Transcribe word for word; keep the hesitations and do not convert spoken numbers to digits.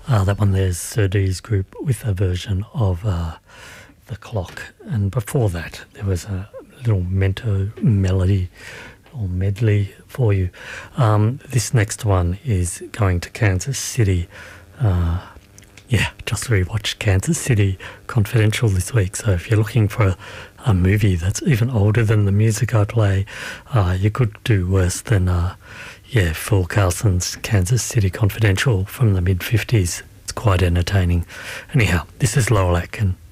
Uh, that one there's Surdees Group with a version of uh, The Clock. And before that, there was a little Mento melody or medley for you. Um, this next one is going to Kansas City. Uh, yeah, just rewatched Kansas City Confidential this week. So if you're looking for a, a movie that's even older than the music I play, uh, you could do worse than, uh, yeah, Phil Carson's Kansas City Confidential from the mid fifties. It's quite entertaining. Anyhow, this is Lowell Atkin.